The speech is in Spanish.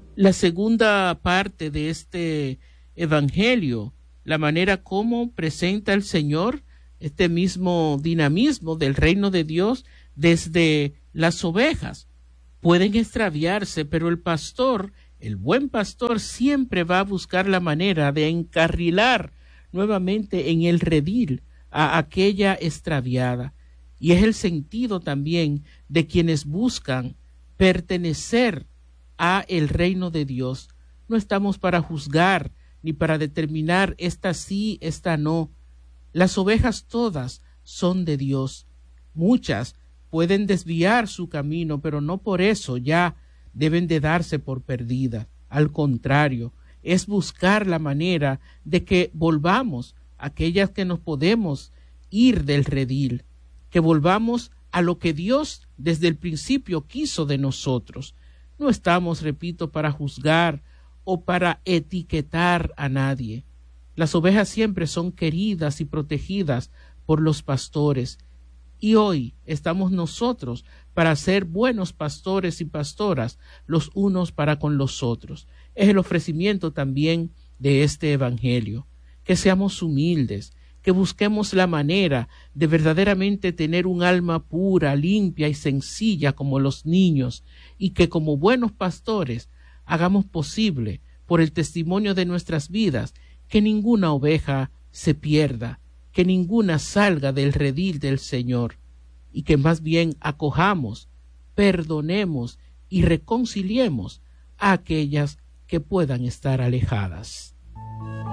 La segunda parte de este evangelio, la manera como presenta el Señor este mismo dinamismo del reino de Dios desde las ovejas. Pueden extraviarse, pero el pastor, el buen pastor, siempre va a buscar la manera de encarrilar nuevamente en el redil a aquella extraviada. Y es el sentido también de quienes buscan pertenecer a el reino de Dios. No estamos para juzgar ni para determinar esta sí, esta no. Las ovejas todas son de Dios. Muchas pueden desviar su camino, pero no por eso ya deben de darse por perdidas. Al contrario, es buscar la manera de que volvamos aquellas que nos podemos ir del redil, que volvamos a lo que Dios desde el principio quiso de nosotros. No estamos, repito, para juzgar o para etiquetar a nadie. Las ovejas siempre son queridas y protegidas por los pastores, y hoy estamos nosotros para ser buenos pastores y pastoras los unos para con los otros. Es el ofrecimiento también de este evangelio, que seamos humildes, que busquemos la manera de verdaderamente tener un alma pura, limpia y sencilla como los niños, y que como buenos pastores hagamos posible, por el testimonio de nuestras vidas, que ninguna oveja se pierda, que ninguna salga del redil del Señor, y que más bien acojamos, perdonemos y reconciliemos a aquellas que puedan estar alejadas.